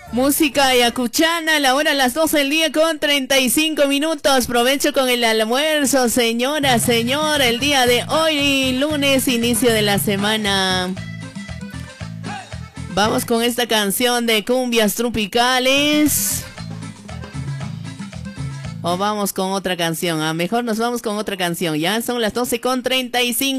Música yacuchana, la hora a las 12 del día con 35 minutos. Provecho con el almuerzo, señora, señor. El día de hoy, lunes, inicio de la semana. Vamos con esta canción de cumbias tropicales. O vamos con otra canción. Mejor nos vamos con otra canción. Ya son las 12 con 35.